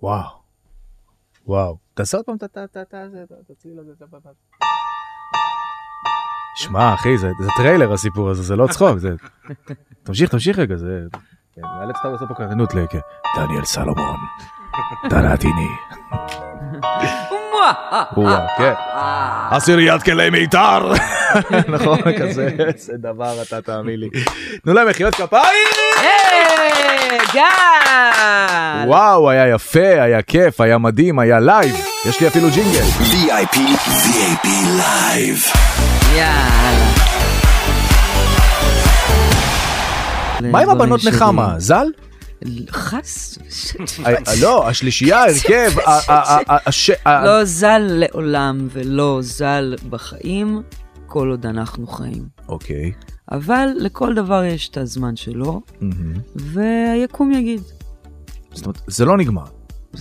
וואו. וואו. תעשה עוד פעם תציל לזה. שמע, אחי, זה טריילר הסיפור הזה, זה לא צחוק. תמשיך רגע, זה... מאלץ אתה עושה פה קרנות דניאל סלומון, דנתיני. כן. עשיריית כלי מיתר. נכון, כזה, זה דבר, אתה תאמין לי. תנו להם מחיאות כפיים! גל! וואו, היה יפה, היה כיף, היה מדהים, היה לייב. יש לי אפילו ג'ינגל. VIP לייב. יאללה. מה עם הבנות נחמה? זל? חס? לא, השלישייה, הרכב. לא זל לעולם ולא זל בחיים, כל עוד אנחנו חיים. אוקיי. אבל לכל דבר יש את הזמן שלו, והיקום יגיד. זאת אומרת, זה לא נגמר.